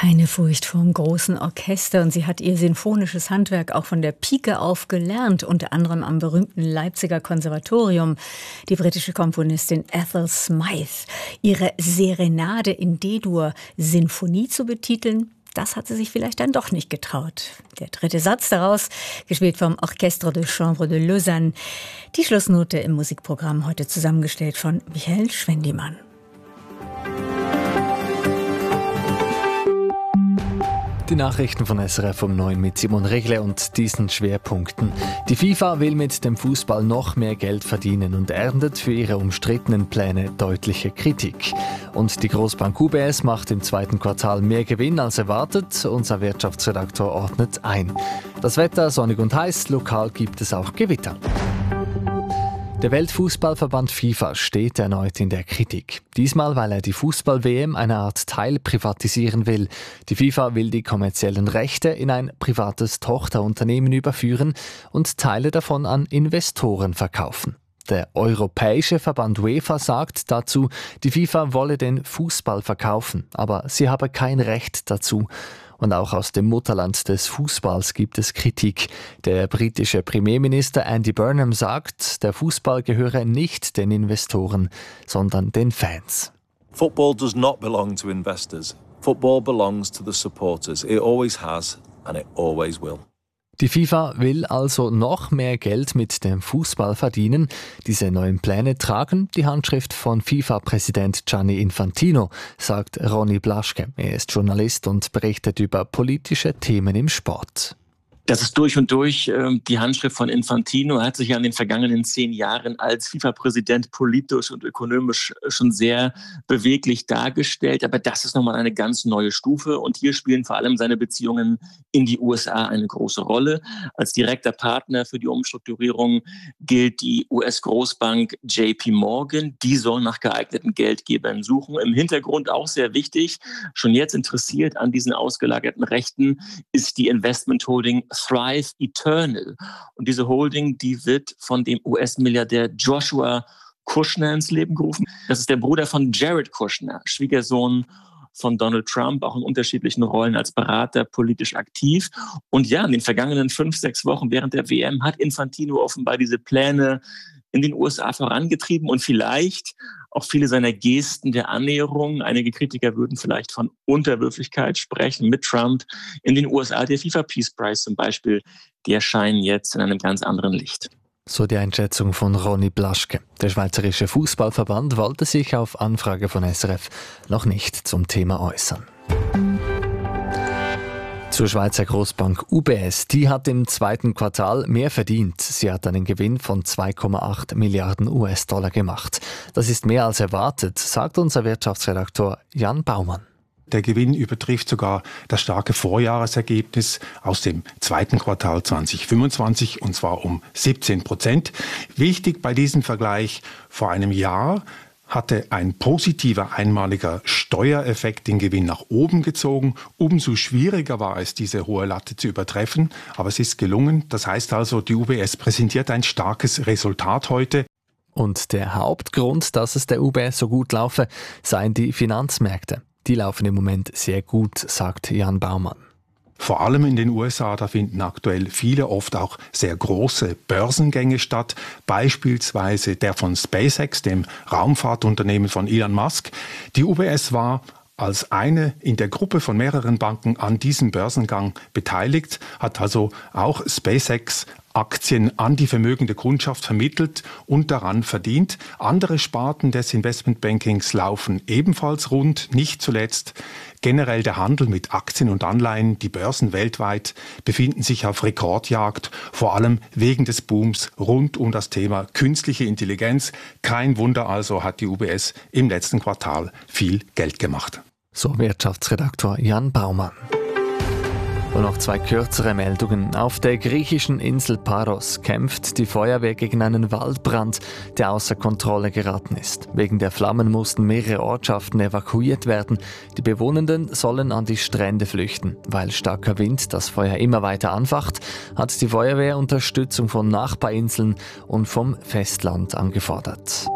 Keine Furcht vor dem großen Orchester, und sie hat ihr sinfonisches Handwerk auch von der Pike auf gelernt, unter anderem am berühmten Leipziger Konservatorium. Die britische Komponistin Ethel Smyth. Ihre Serenade in D-Dur Sinfonie zu betiteln, das hat sie sich vielleicht dann doch nicht getraut. Der dritte Satz daraus, gespielt vom Orchestre de Chambre de Lausanne. Die Schlussnote im Musikprogramm, heute zusammengestellt von Michael Schwendimann. Die Nachrichten von SRF um 9 mit Simon Regle und diesen Schwerpunkten. Die FIFA will mit dem Fußball noch mehr Geld verdienen und erntet für ihre umstrittenen Pläne deutliche Kritik. Und die Großbank UBS macht im zweiten Quartal mehr Gewinn als erwartet. Unser Wirtschaftsredaktor ordnet ein. Das Wetter sonnig und heiß, lokal gibt es auch Gewitter. Der Weltfußballverband FIFA steht erneut in der Kritik. Diesmal, weil er die Fußball-WM eine Art Teil privatisieren will. Die FIFA will die kommerziellen Rechte in ein privates Tochterunternehmen überführen und Teile davon an Investoren verkaufen. Der europäische Verband UEFA sagt dazu, die FIFA wolle den Fußball verkaufen, aber sie habe kein Recht dazu. Und auch aus dem Mutterland des Fußballs gibt es Kritik. Der britische Premierminister Andy Burnham sagt, der Fußball gehöre nicht den Investoren, sondern den Fans. Football does not belong to investors. Football belongs to the supporters. It always has and it always will. Die FIFA will also noch mehr Geld mit dem Fußball verdienen. Diese neuen Pläne tragen die Handschrift von FIFA-Präsident Gianni Infantino, sagt Ronny Blaschke. Er ist Journalist und berichtet über politische Themen im Sport. Das ist durch und durch die Handschrift von Infantino. Er hat sich ja in den vergangenen 10 Jahren als FIFA-Präsident politisch und ökonomisch schon sehr beweglich dargestellt. Aber das ist nochmal eine ganz neue Stufe. Und hier spielen vor allem seine Beziehungen in die USA eine große Rolle. Als direkter Partner für die Umstrukturierung gilt die US-Großbank JP Morgan. Die soll nach geeigneten Geldgebern suchen. Im Hintergrund auch sehr wichtig, schon jetzt interessiert an diesen ausgelagerten Rechten, ist die Investment-Holding Thrive Eternal. Und diese Holding, die wird von dem US-Milliardär Joshua Kushner ins Leben gerufen. Das ist der Bruder von Jared Kushner, Schwiegersohn von Donald Trump, auch in unterschiedlichen Rollen als Berater politisch aktiv. Und ja, in den vergangenen 5-6 Wochen während der WM hat Infantino offenbar diese Pläne in den USA vorangetrieben und vielleicht auch viele seiner Gesten der Annäherung. Einige Kritiker würden vielleicht von Unterwürfigkeit sprechen mit Trump. In den USA der FIFA Peace Prize zum Beispiel, die erscheinen jetzt in einem ganz anderen Licht. So die Einschätzung von Ronny Blaschke. Der Schweizerische Fußballverband wollte sich auf Anfrage von SRF noch nicht zum Thema äußern. Zur Schweizer Großbank UBS. Die hat im zweiten Quartal mehr verdient. Sie hat einen Gewinn von 2,8 Milliarden US-Dollar gemacht. Das ist mehr als erwartet, sagt unser Wirtschaftsredaktor Jan Baumann. Der Gewinn übertrifft sogar das starke Vorjahresergebnis aus dem zweiten Quartal 2025, und zwar um 17%. Wichtig bei diesem Vergleich: vor einem Jahr hatte ein positiver einmaliger Steuereffekt den Gewinn nach oben gezogen. Umso schwieriger war es, diese hohe Latte zu übertreffen. Aber es ist gelungen. Das heißt also, die UBS präsentiert ein starkes Resultat heute. Und der Hauptgrund, dass es der UBS so gut laufe, seien die Finanzmärkte. Die laufen im Moment sehr gut, sagt Jan Baumann. Vor allem in den USA, da finden aktuell viele, oft auch sehr große Börsengänge statt. Beispielsweise der von SpaceX, dem Raumfahrtunternehmen von Elon Musk. Die UBS war als eine in der Gruppe von mehreren Banken an diesem Börsengang beteiligt, hat also auch SpaceX Aktien an die vermögende Kundschaft vermittelt und daran verdient. Andere Sparten des Investmentbankings laufen ebenfalls rund, nicht zuletzt generell der Handel mit Aktien und Anleihen. Die Börsen weltweit befinden sich auf Rekordjagd, vor allem wegen des Booms rund um das Thema künstliche Intelligenz. Kein Wunder also, hat die UBS im letzten Quartal viel Geld gemacht. So Wirtschaftsredaktor Jan Baumann. Und noch 2 kürzere Meldungen. Auf der griechischen Insel Paros kämpft die Feuerwehr gegen einen Waldbrand, der außer Kontrolle geraten ist. Wegen der Flammen mussten mehrere Ortschaften evakuiert werden. Die Bewohnenden sollen an die Strände flüchten. Weil starker Wind das Feuer immer weiter anfacht, hat die Feuerwehr Unterstützung von Nachbarinseln und vom Festland angefordert.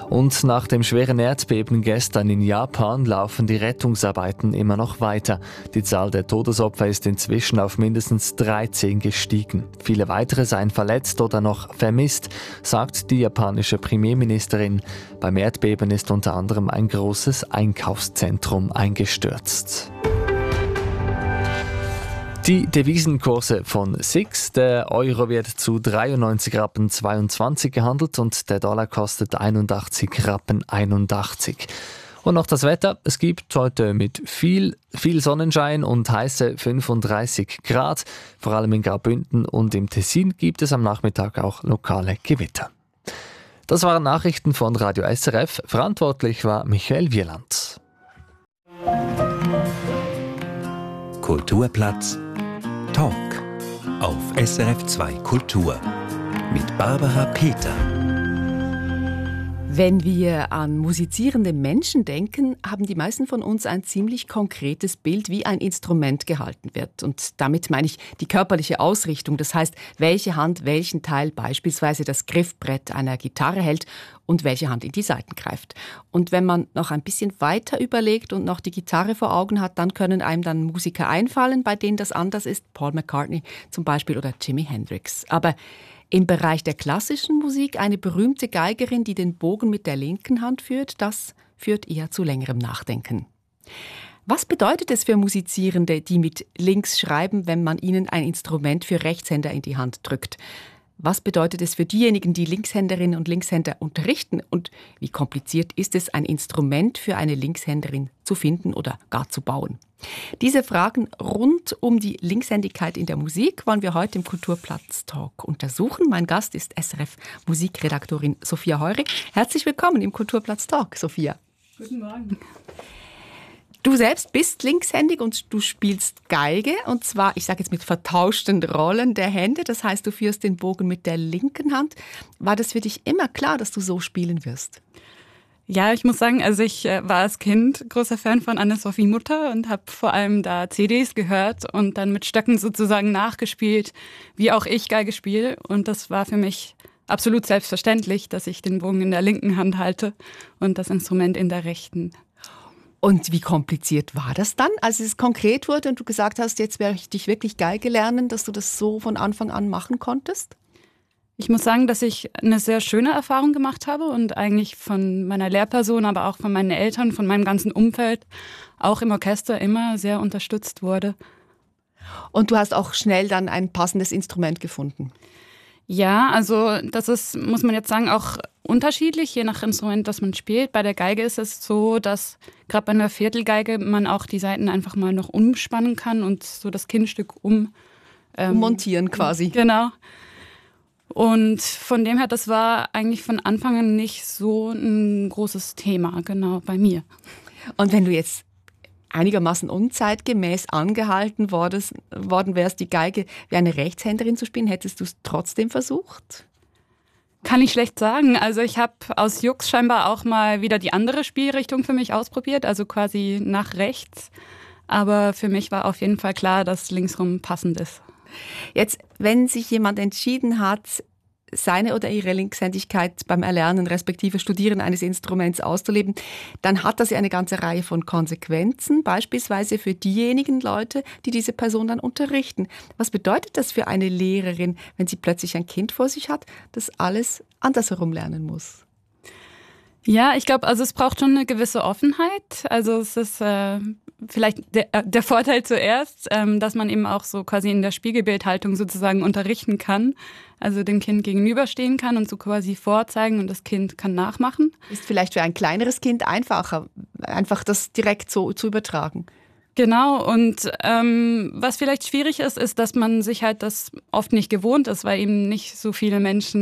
Und nach dem schweren Erdbeben gestern in Japan laufen die Rettungsarbeiten immer noch weiter. Die Zahl der Todesopfer ist inzwischen auf mindestens 13 gestiegen. Viele weitere seien verletzt oder noch vermisst, sagt die japanische Premierministerin. Beim Erdbeben ist unter anderem ein großes Einkaufszentrum eingestürzt. Die Devisenkurse von SIX. Der Euro wird zu 93,22 Rappen gehandelt und der Dollar kostet 81,81 Rappen. Und noch das Wetter. Es gibt heute mit viel Sonnenschein und heiße 35 Grad. Vor allem in Graubünden und im Tessin gibt es am Nachmittag auch lokale Gewitter. Das waren Nachrichten von Radio SRF. Verantwortlich war Michael Wieland. Kulturplatz Talk auf SRF 2 Kultur mit Barbara Peter. Wenn wir an musizierende Menschen denken, haben die meisten von uns ein ziemlich konkretes Bild, wie ein Instrument gehalten wird. Und damit meine ich die körperliche Ausrichtung. Das heißt, welche Hand welchen Teil, beispielsweise das Griffbrett einer Gitarre hält und welche Hand in die Saiten greift. Und wenn man noch ein bisschen weiter überlegt und noch die Gitarre vor Augen hat, dann können einem dann Musiker einfallen, bei denen das anders ist. Paul McCartney zum Beispiel oder Jimi Hendrix. Aber im Bereich der klassischen Musik eine berühmte Geigerin, die den Bogen mit der linken Hand führt, das führt eher zu längerem Nachdenken. Was bedeutet es für Musizierende, die mit links schreiben, wenn man ihnen ein Instrument für Rechtshänder in die Hand drückt? Was bedeutet es für diejenigen, die Linkshänderinnen und Linkshänder unterrichten? Und wie kompliziert ist es, ein Instrument für eine Linkshänderin zu finden oder gar zu bauen? Diese Fragen rund um die Linkshändigkeit in der Musik wollen wir heute im Kulturplatz Talk untersuchen. Mein Gast ist SRF-Musikredaktorin Sophia Heurig. Herzlich willkommen im Kulturplatz Talk, Sophia. Guten Morgen. Du selbst bist linkshändig und du spielst Geige, und zwar, ich sage jetzt mit vertauschten Rollen der Hände, das heißt, du führst den Bogen mit der linken Hand. War das für dich immer klar, dass du so spielen wirst? Ja, ich muss sagen, also ich war als Kind großer Fan von Anne-Sophie Mutter und habe vor allem da CDs gehört und dann mit Stöcken sozusagen nachgespielt, wie auch ich Geige spiele. Und das war für mich absolut selbstverständlich, dass ich den Bogen in der linken Hand halte und das Instrument in der rechten. Und wie kompliziert war das dann, als es konkret wurde und du gesagt hast, jetzt werde ich dich wirklich Geige lernen, dass du das so von Anfang an machen konntest? Ich muss sagen, dass ich eine sehr schöne Erfahrung gemacht habe und eigentlich von meiner Lehrperson, aber auch von meinen Eltern, von meinem ganzen Umfeld, auch im Orchester immer sehr unterstützt wurde. Und du hast auch schnell dann ein passendes Instrument gefunden? Ja, also das ist, muss man jetzt sagen, auch unterschiedlich, je nach Instrument, das man spielt. Bei der Geige ist es so, dass gerade bei einer Viertelgeige man auch die Saiten einfach mal noch umspannen kann und so das Kinnstück montieren quasi. Genau. Und von dem her, das war eigentlich von Anfang an nicht so ein großes Thema, genau, bei mir. Und wenn du jetzt einigermaßen unzeitgemäß angehalten worden wärst, die Geige wie eine Rechtshänderin zu spielen, hättest du es trotzdem versucht? Kann ich schlecht sagen. Also ich habe aus Jux scheinbar auch mal wieder die andere Spielrichtung für mich ausprobiert, also quasi nach rechts. Aber für mich war auf jeden Fall klar, dass linksrum passend ist. Jetzt, wenn sich jemand entschieden hat, seine oder ihre Linkshändigkeit beim Erlernen respektive Studieren eines Instruments auszuleben, dann hat das ja eine ganze Reihe von Konsequenzen, beispielsweise für diejenigen Leute, die diese Person dann unterrichten. Was bedeutet das für eine Lehrerin, wenn sie plötzlich ein Kind vor sich hat, das alles andersherum lernen muss? Ja, ich glaube, also es braucht schon eine gewisse Offenheit. Also es ist vielleicht der Vorteil zuerst, dass man eben auch so quasi in der Spiegelbildhaltung sozusagen unterrichten kann. Also dem Kind gegenüberstehen kann und so quasi vorzeigen und das Kind kann nachmachen. Ist vielleicht für ein kleineres Kind einfacher, einfach das direkt so zu übertragen. Genau, und was vielleicht schwierig ist, ist, dass man sich halt das oft nicht gewohnt ist, weil eben nicht so viele Menschen